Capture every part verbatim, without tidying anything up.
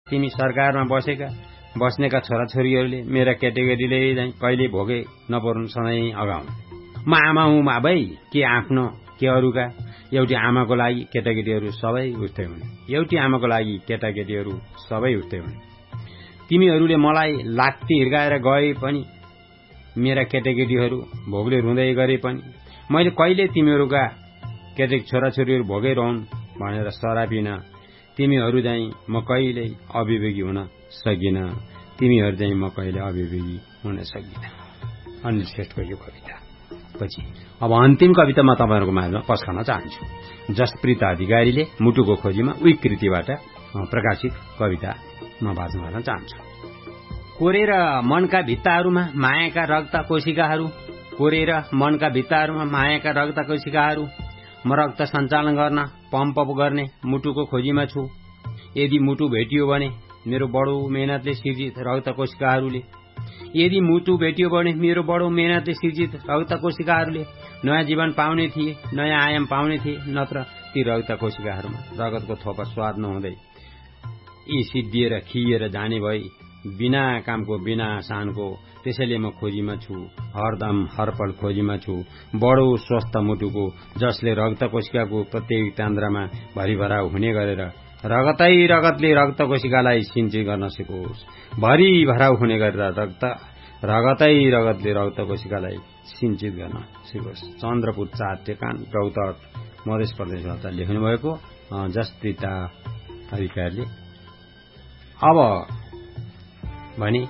तिमी सरकारमा बसेका बस्नेका छोराछोरीहरूले मेरा केटाकेटीले चाहिँ कहिले भोगे नपर्नु सधैँ अगाउनु। म आमा हुँ भाइ, के आफ्नो के अरूका। एउटी आमाको लागि केटाकेटीहरू सबै उठ्दै हुने, एउटी आमाको लागि केटाकेटीहरू सबै उठ्दै हुने। तिमीहरूले मलाई लात्ती हिर्काएर गए पनि, मेरा केटाकेटीहरू भोगले रुँदै गरे पनि मैले कहिले तिमीहरूका केटा छोराछोरीहरू भोगै रहन् भनेर सरापिन। तिमीहरू चाहिँ म कहिल्यै अभिवेकी हुन सकिन, तिमीहरू चाहिँ म कहिले अभिवेकी हुन सकिन। अनिल श्रेष्ठको यो कविता पछि अब अन्तिम कविता म तपाईँहरूको माझमा पस्कन चाहन्छु। जसप्रीत अधिकारीले मुटुको खोजीमा उही कृतिबाट प्रकाशित कविता म वाचन गर्न चाहन्छु। कोरेर मनका भित्ताहरूमा मायाका रक्त कोशिकाहरू, कोरेर मनका भित्ताहरूमा मायाका रक्त कोशिकाहरू, म रक्त सञ्चालन गर्न पम्प गर्ने मुटुको खोजीमा छु। यदि मुटु भेटियो भने मेरो बडो मेहनतले सिर्जित रक्त कोशिकाहरूले, यदि मुटु भेटियो भने मेरो बडो मेहनतले सिर्जित रक्त कोशिकाहरूले नयाँ जीवन पाउने थिए, नयाँ आयाम पाउने थिए। नत्र ती रक्त कोशिकाहरूमा रगतको थोपा स्वाद नहुँदै यी सिद्धिएर खिएर जाने भई बिना कामको बिना सानको। त्यसैले म खोजीमा छु, हरदम हरपल खोजीमा छु बडो स्वस्थ मुटुको, जसले रक्त कोशिकाको प्रत्येक तान्द्रामा भरिभरा हुने गरेर रगतै रगतले रक्त कोशिकालाई सिंचित गर्न सिकोस्। भरि भराउ हुने गरेर रक्त रगतै रगतले रक्त कोशिकालाई सिंचित गर्न सिकोस्। चन्द्रपुर चार टेकान गौतहट मध्य प्रदेशबाट लेख्नु भएको जसप्रीत अधिकारीले। अब भने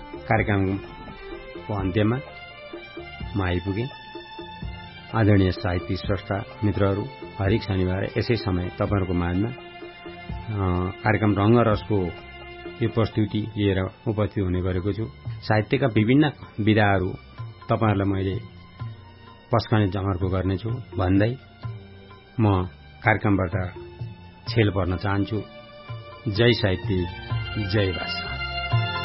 कार्यक्रमको अन्त्यमा म आइपुगेँ। आदरणीय साहित्यिक स्रष्टा मित्रहरू, हरेक शनिबार यसै समय तपाईँहरूको माझमा कार्यक्रम रङ्गरसको यो प्रस्तुति लिएर उपस्थित हुने गरेको छु। साहित्यका विभिन्न विधाहरू तपाईँहरूलाई मैले पस्कने जमर्को गर्नेछु भन्दै म कार्यक्रमबाट छेल पर्न चाहन्छु। जय साहित्य, जय भाषा।